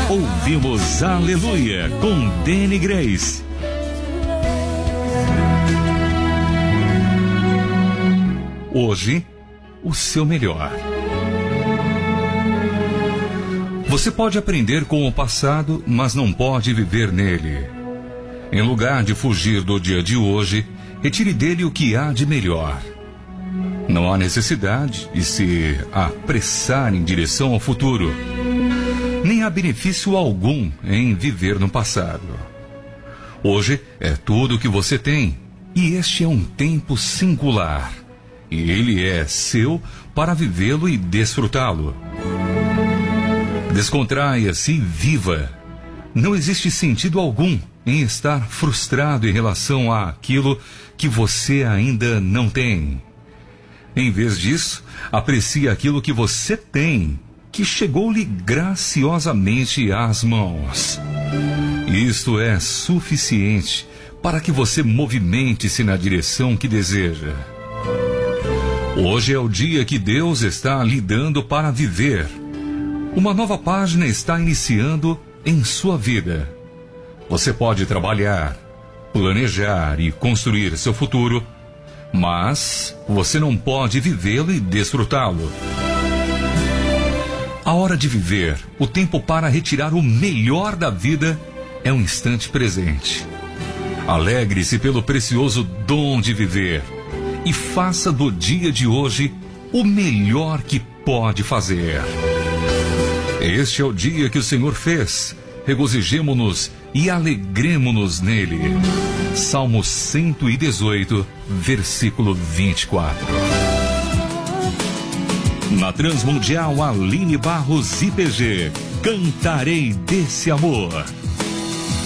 Ouvimos Aleluia com Danny Grace. Hoje, o seu melhor. Você pode aprender com o passado, mas não pode viver nele. Em lugar de fugir do dia de hoje, retire dele o que há de melhor. Não há necessidade de se apressar em direção ao futuro. Nem há benefício algum em viver no passado. Hoje é tudo o que você tem, e este é um tempo singular. E ele é seu para vivê-lo e desfrutá-lo. Descontraia-se e viva. Não existe sentido algum em estar frustrado em relação àquilo que você ainda não tem. Em vez disso, aprecie aquilo que você tem, que chegou-lhe graciosamente às mãos. Isto é suficiente para que você movimente-se na direção que deseja. Hoje é o dia que Deus está lhe dando para viver. Uma nova página está iniciando em sua vida. Você pode trabalhar, planejar e construir seu futuro, mas você não pode vivê-lo e desfrutá-lo. A hora de viver, o tempo para retirar o melhor da vida é um instante presente. Alegre-se pelo precioso dom de viver e faça do dia de hoje o melhor que pode fazer. Este é o dia que o Senhor fez. Regozijemo-nos e alegremo-nos nele. Salmo 118, versículo 24. Na Transmundial Aline Barros IPG, cantarei desse amor.